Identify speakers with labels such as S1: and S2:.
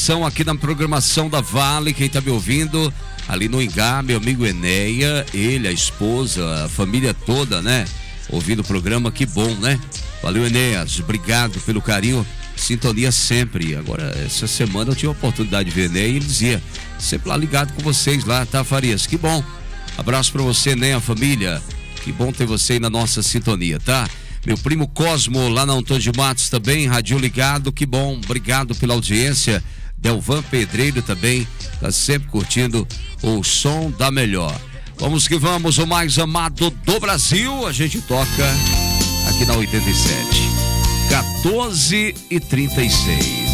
S1: participação aqui na programação da Vale. Quem tá me ouvindo ali no Ingá, meu amigo Enéia, ele, a esposa, a família toda, né? Ouvindo o programa, que bom, né? Valeu, Enéas, obrigado pelo carinho, sintonia sempre. Agora, essa semana eu tive a oportunidade de ver Enéia e ele dizia, sempre lá ligado com vocês lá, tá, Farias? Que bom. Abraço pra você, né, a família. Que bom ter você aí na nossa sintonia, tá? Meu primo Cosmo, lá na Antônio de Matos também, rádio ligado, que bom, obrigado pela audiência. Delvan Pedreiro também, tá sempre curtindo o som da melhor. Vamos que vamos, o mais amado do Brasil, a gente toca aqui na 87, 14h36.